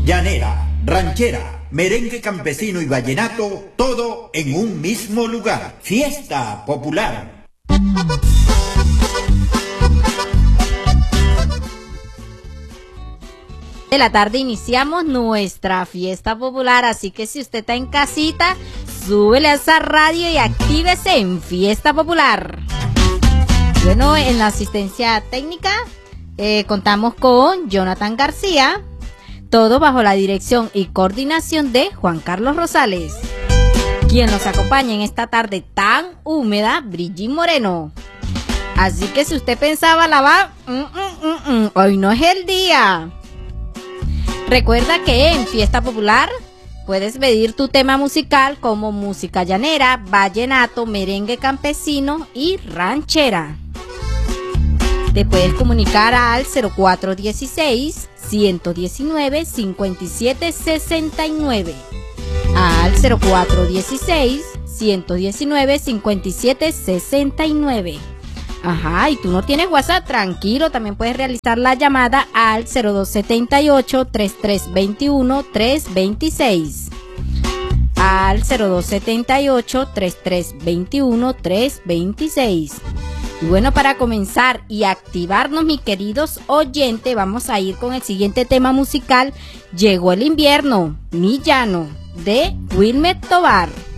llanera, ranchera, merengue campesino y vallenato, todo en un mismo lugar. Fiesta Popular. De la tarde iniciamos nuestra fiesta popular, así que si usted está en casita, súbele a esa radio y actívese en Fiesta Popular. Bueno, en la asistencia técnica contamos con Jonathan García, todo bajo la dirección y coordinación de Juan Carlos Rosales. Quien nos acompaña en esta tarde tan húmeda, Brigitte Moreno. Así que si usted pensaba lavar, hoy no es el día. Recuerda que en Fiesta Popular puedes pedir tu tema musical como música llanera, vallenato, merengue campesino y ranchera. Te puedes comunicar al 0416-119-5769. Al 0416-119-5769. Ajá, y tú no tienes WhatsApp, tranquilo, también puedes realizar la llamada al 0278-3321-326. Al 0278-3321-326. Y bueno, para comenzar y activarnos, mis queridos oyentes, vamos a ir con el siguiente tema musical. Llegó el invierno, mi llano, de Wilmer Tobar.